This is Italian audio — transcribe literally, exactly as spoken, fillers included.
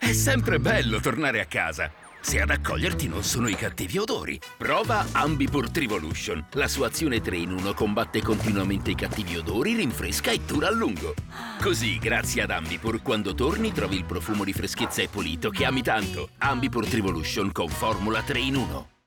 È sempre bello tornare a casa, se ad accoglierti non sono i cattivi odori. Prova Ambipur Trivolution. La sua azione tre in uno combatte continuamente i cattivi odori, rinfresca e dura a lungo. Così, grazie ad Ambipur, quando torni trovi il profumo di freschezza e pulito che ami tanto. Ambipur Trivolution con formula tre in uno.